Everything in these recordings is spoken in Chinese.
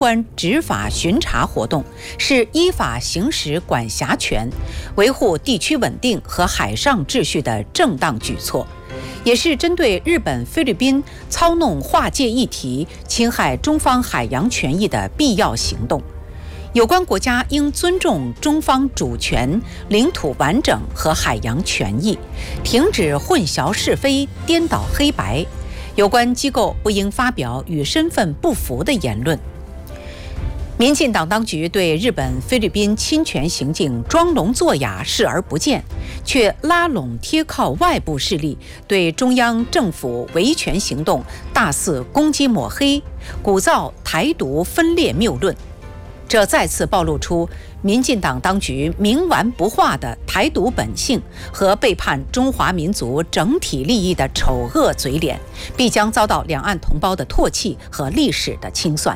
关执法巡查活动，是依法行使管辖权、维护地区稳定和海上秩序的正当举措，也是针对日本、菲律宾操弄划界议题、侵害中方海洋权益的必要行动。有关国家应尊重中方主权、领土完整和海洋权益，停止混淆是非、颠倒黑白。有关机构不应发表与身份不符的言论。民进党当局对日本、菲律宾侵权行径装聋作哑、视而不见，却拉拢贴靠外部势力，对中央政府维权行动大肆攻击抹黑，鼓噪台独分裂谬论。这再次暴露出民进党当局冥顽不化的台独本性和背叛中华民族整体利益的丑恶嘴脸，必将遭到两岸同胞的唾弃和历史的清算。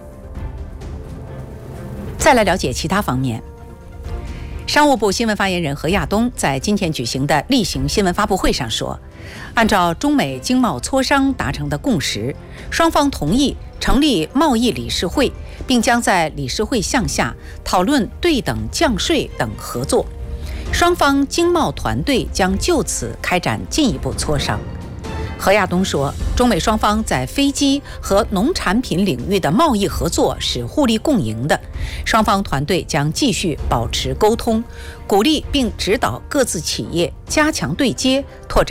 再来了解其他方面。商务部新闻发言人何亚东在今天举行的例行新闻发布会上说，按照中美经贸磋商达成的共识，双方同意成立贸易理事会，并将在理事会项下讨论对等降税等合作。双方经贸团队将就此开展进一步磋商。何亚东说，中美双方在飞机和农产品领域的贸易合作是互利共赢的，双方团队将继续保持沟通，鼓励并指导各自企业加强对接，拓展